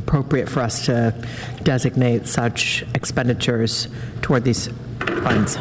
appropriate for us to designate such expenditures toward these funds?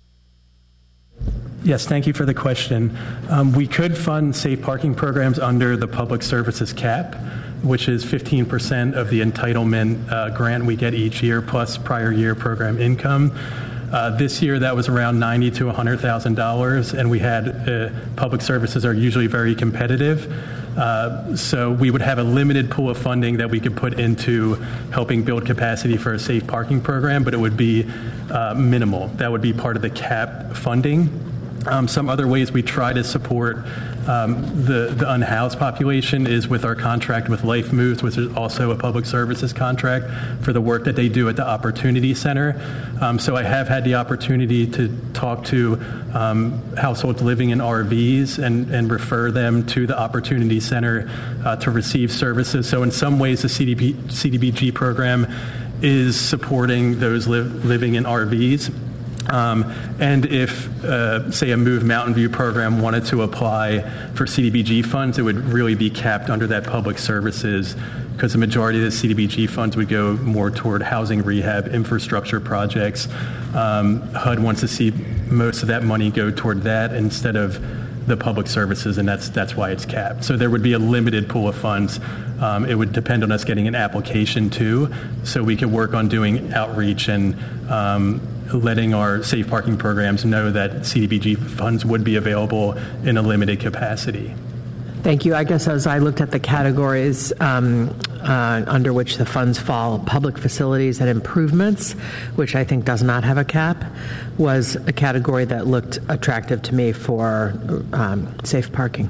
Yes, thank you for the question. We could fund safe parking programs under the public services cap, which is 15% of the entitlement grant we get each year plus prior year program income. This year, that was around $90,000 to $100,000, and we had public services are usually very competitive. So we would have a limited pool of funding that we could put into helping build capacity for a safe parking program, but it would be minimal. That would be part of the cap funding. Some other ways we try to support the unhoused population is with our contract with Life Moves, which is also a public services contract for the work that they do at the Opportunity Center. So I have had the opportunity to talk to households living in RVs and refer them to the Opportunity Center to receive services. So in some ways, the CDBG program is supporting those living in RVs. And if, say, a Move Mountain View program wanted to apply for CDBG funds, it would really be capped under that public services, because the majority of the CDBG funds would go more toward housing rehab, infrastructure projects. HUD wants to see most of that money go toward that instead of the public services, and that's why it's capped. So there would be a limited pool of funds. It would depend on us getting an application too, so we could work on doing outreach and letting our safe parking programs know that CDBG funds would be available in a limited capacity. Thank you. I guess as I looked at the categories under which the funds fall, public facilities and improvements, which I think does not have a cap, was a category that looked attractive to me for safe parking.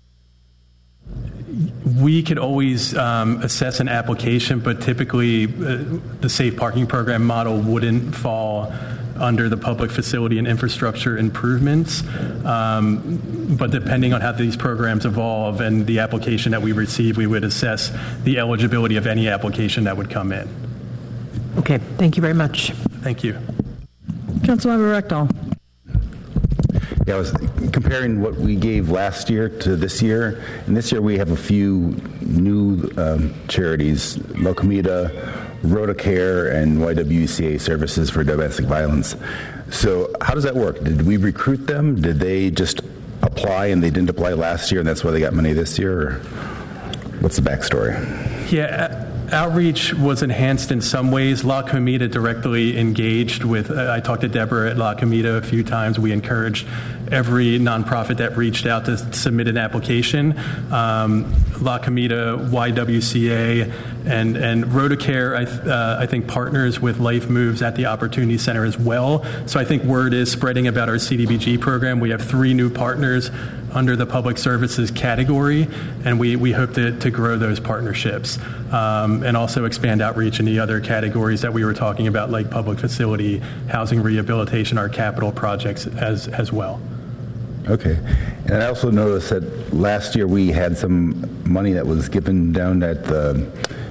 We could always assess an application, but typically the safe parking program model wouldn't fall under the public facility and infrastructure improvements. But depending on how these programs evolve and the application that we receive, we would assess the eligibility of any application that would come in. Okay, thank you very much. Thank you. Councilmember Rectal. Yeah, I was comparing what we gave last year to this year, and this year we have a few new charities, La Comida, Rotacare, and YWCA Services for Domestic Violence. So how does that work? Did we recruit them? Did they just apply and they didn't apply last year and that's why they got money this year? Or what's the backstory? Yeah. Outreach was enhanced in some ways. La Comida directly engaged with, I talked to Deborah at La Comida a few times. We encouraged every nonprofit that reached out to submit an application. La Comida, YWCA, and Rotacare, I think, partners with Life Moves at the Opportunity Center as well. So I think word is spreading about our CDBG program. We have 3 new partners under the public services category, and we hope to grow those partnerships and also expand outreach in the other categories that we were talking about, like public facility, housing rehabilitation, our capital projects as well. Okay. And I also noticed that last year we had some money that was given down at the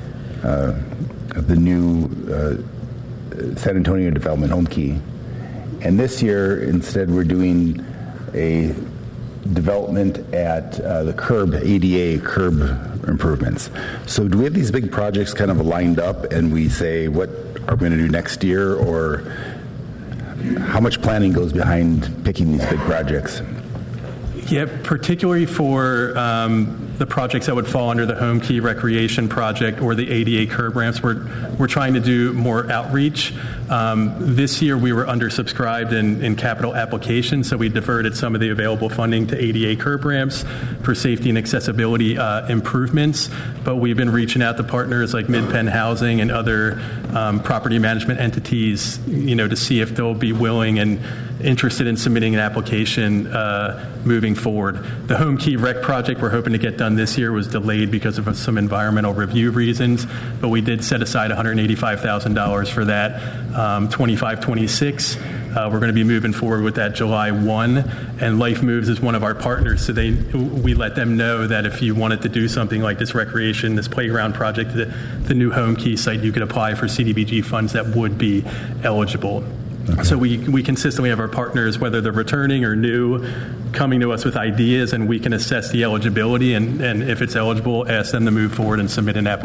new San Antonio development, Home Key. And this year, instead, we're doing a development at the curb, ADA curb improvements. So do we have these big projects kind of lined up and we say, what are we going to do next year? Or how much planning goes behind picking these big projects? Yeah, particularly for the projects that would fall under the Home Key Recreation Project or the ADA curb ramps, we're trying to do more outreach. This year we were undersubscribed in capital applications, so we diverted some of the available funding to ADA curb ramps for safety and accessibility improvements. But we've been reaching out to partners like Mid-Penn Housing and other property management entities, to see if they'll be willing and interested in submitting an application moving forward. The Home Key Rec project we're hoping to get done this year was delayed because of some environmental review reasons, but we did set aside $185,000 for that 25-26. We're going to be moving forward with that July 1, and Life Moves is one of our partners, so we let them know that if you wanted to do something like this recreation, this playground project, the new Home Key site, you could apply for CDBG funds that would be eligible. Okay. So we consistently have our partners, whether they're returning or new, coming to us with ideas, and we can assess the eligibility, and if it's eligible, ask them to move forward and submit an application.